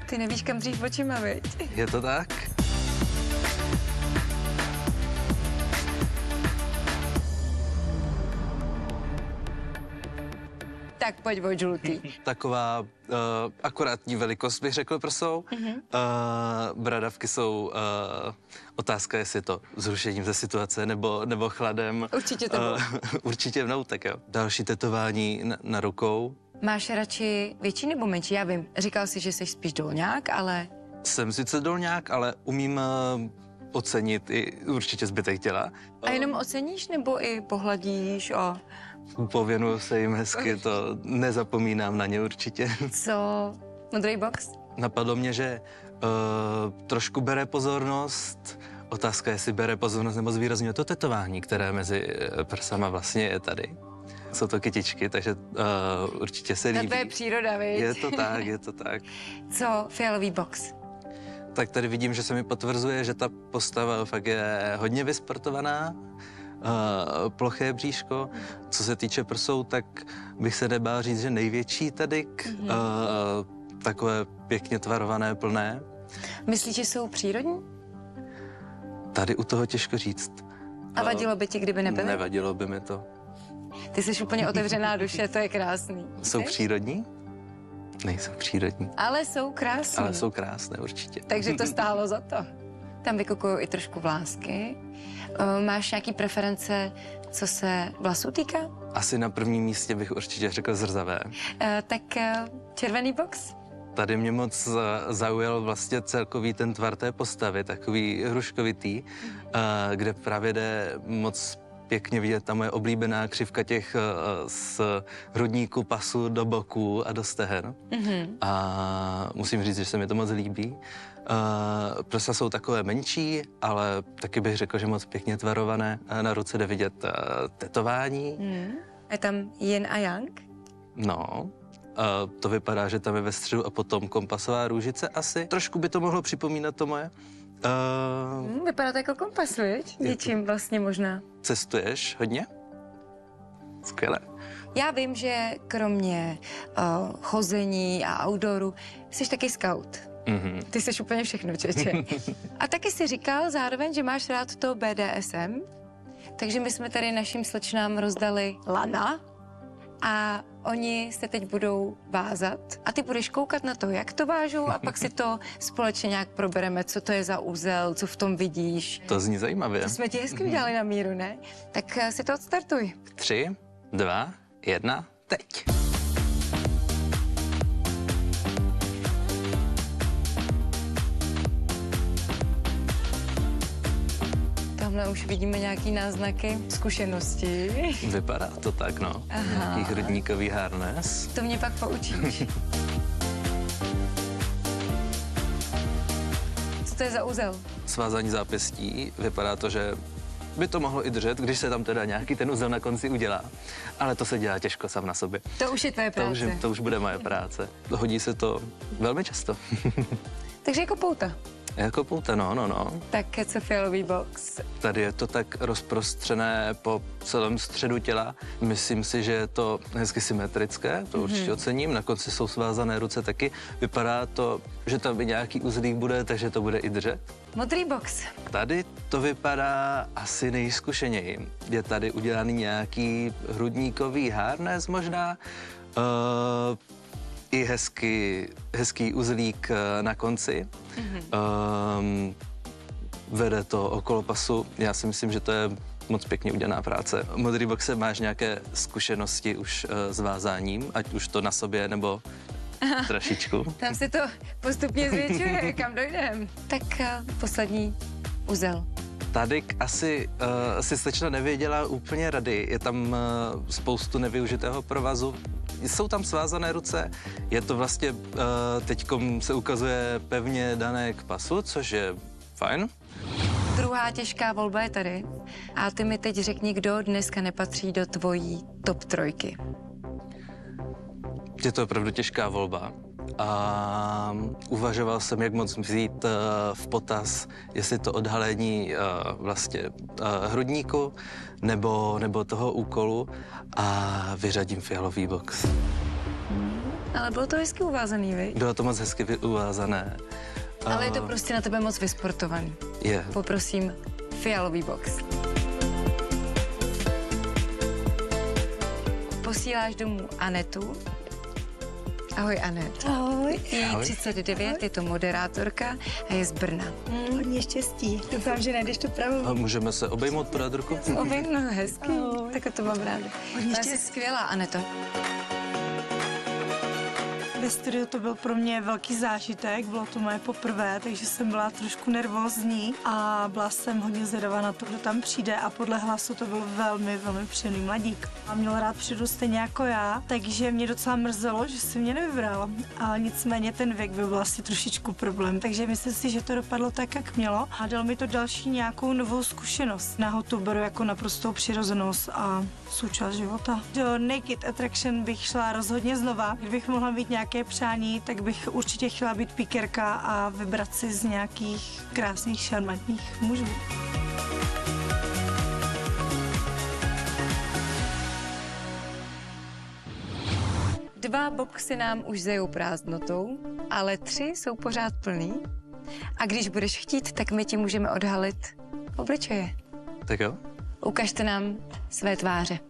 Ty nevíš, kam dřív očima, viď? Je to tak? Tak pojď od žlutý. Taková akurátní velikost, bych řekl, prsou. Bradavky jsou otázka, jestli je to zrušením ze situace nebo chladem. Určitě to Určitě mnou, tak jo. Další tetování na rukou. Máš radši větší nebo menší? Já vím, říkal jsi, že jsi spíš dolňák, ale... Jsem sice dolňák, ale umím ocenit i určitě zbytek těla. A jenom oceníš nebo i pohladíš a... Pověnuju se jim hezky, to nezapomínám na ně určitě. Co? Modrý box? Napadlo mě, že trošku bere pozornost. Otázka je, jestli bere pozornost nebo zvýrazňuje to tetování, které mezi prsama vlastně je tady. Jsou to kytičky, takže určitě se líbí. To je příroda, viď? Je to tak, je to tak. Co fialový box? Tak tady vidím, že se mi potvrzuje, že ta postava fakt je hodně vysportovaná. Ploché bříško. Co se týče prsou, tak bych se nebál říct, že největší tadyk. Takové pěkně tvarované, plné. Myslíš, že jsou přírodní? Tady u toho těžko říct. A vadilo by ti, kdyby nebyly? Nevadilo by mi to. Ty jsi úplně otevřená duše, to je krásný. Jsou přírodní? Nejsou přírodní. Ale jsou krásné. Ale jsou krásné, určitě. Takže to stálo za to. Tam vykukují i trošku vlásky. Máš nějaký preference, co se vlasů týká? Asi na prvním místě bych určitě řekl zrzavé. Tak červený box? Tady mě moc zaujal vlastně celkový ten tvar té postavy, takový hruškovitý, kde právě jde moc pěkně vidět ta moje oblíbená křivka těch z hrudníku, pasu do boku a do stehen. A musím říct, že se mi to moc líbí. Prsa jsou takové menší, ale taky bych řekl, že moc pěkně tvarované. Na ruce jde vidět tetování. Je tam yin a yang? No, to vypadá, že tam je ve středu a potom kompasová růžice asi. Trošku by to mohlo připomínat to moje. Vypadá to jako kompas, viď? Něčím vlastně možná. Cestuješ hodně? Skvěle. Já vím, že kromě chození a outdooru jsi taky scout. Ty jsi úplně všechno, čeče. A taky jsi říkal zároveň, že máš rád to BDSM, takže my jsme tady našim slečnám rozdali lana a oni se teď budou vázat a ty budeš koukat na to, jak to vážou a pak si to společně nějak probereme, co to je za úzel, co v tom vidíš. To zní zajímavě. To jsme ti hezky udělali na míru, ne? Tak si to odstartuj. 3, 2, 1, teď. Tamhle už vidíme nějaký náznaky zkušenosti. Vypadá to tak, no. Nějaký hrudníkový harness. To mě pak poučíš. Co to je za úzel? Svázání zápěstí. Vypadá to, že by to mohlo i držet, když se tam teda nějaký ten úzel na konci udělá. Ale to se dělá těžko sám na sobě. To už je tvoje práce. To už bude moje práce. Hodí se to velmi často. Takže jako pouta. Jako pouta, no. Tak co fialový box? Tady je to tak rozprostřené po celém středu těla. Myslím si, že je to hezky symetrické, to určitě ocením. Na konci jsou svázané ruce taky. Vypadá to, že tam i nějaký uzlík bude, takže to bude i držet. Modrý box. Tady to vypadá asi nejzkušeněji. Je tady udělaný nějaký hrudníkový harness možná. I hezký uzlík na konci. Vede to okolo pasu. Já si myslím, že to je moc pěkně udělaná práce. Modrý boxe, máš nějaké zkušenosti už s vázáním, ať už to na sobě, nebo trošičku? Tam se to postupně zvětšuje, kam dojdem. Tak poslední uzel. Tady asi si slečna nevěděla úplně rady. Je tam spoustu nevyužitého provazu. Jsou tam svázané ruce. Je to vlastně, teďkom se ukazuje pevně dané k pasu, což je fajn. Druhá těžká volba je tady. A ty mi teď řekni, kdo dneska nepatří do tvojí top 3. Je to opravdu těžká volba. A uvažoval jsem, jak moc vzít v potaz, jestli to odhalení vlastně hrudníku nebo toho úkolu, a vyřadím fialový box. Ale bylo to hezky uvázaný, viď? Bylo to moc hezky uvázané. Ale je to prostě na tebe moc vysportovaný. Je. Poprosím fialový box. Posíláš domů Anetu. Ahoj, Anet. Ahoj. Je jí 39, je to moderátorka a je z Brna. Hodně štěstí. Doufám, že najdeš tu pravou. A můžeme se obejmout, podat ruku? No, hezký. Ahoj. Tak to mám ráda. Hodně Jsi štěstí. skvělá, Aneto. Ve studiu to byl pro mě velký zážitek, bylo to moje poprvé, takže jsem byla trošku nervózní a byla jsem hodně zvědavá na to, kdo tam přijde a podle hlasu to byl velmi, velmi příjemný mladík. A měl rád přírodu stejně jako já, takže mě docela mrzelo, že si mě nevybral. A nicméně ten věk by byl asi trošičku problém, takže myslím si, že to dopadlo tak, jak mělo a dal mi to další nějakou novou zkušenost. Náhod to beru jako naprostou přirozenost a součást života. Do Naked Attraction bych šla rozhodně znova. Kdybych mohla mít nějaké přání, tak bych určitě chtěla být píkerka a vybrat si z nějakých krásných, šarmantních mužů. Dva boxy nám už zejou prázdnotou, ale 3 jsou pořád plný. A když budeš chtít, tak my ti můžeme odhalit obličeje. Tak jo. Ukažte nám své tváře.